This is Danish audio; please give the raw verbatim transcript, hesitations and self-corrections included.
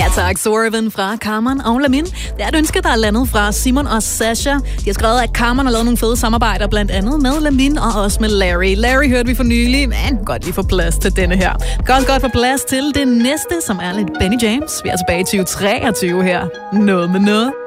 Ja tak, Swerven fra Carmen og Lamin. Det er et ønske, der er landet fra Simon og Sasha. De har skrevet, at Carmen har lavet nogle fede samarbejder, blandt andet med Lamin og også med Larry. Larry hørte vi for nylig, men godt lige få plads til denne her. Det kan også godt få plads til det næste, som er lidt Benny James. Vi er tilbage i tyve treogtyve her. Noget med noget.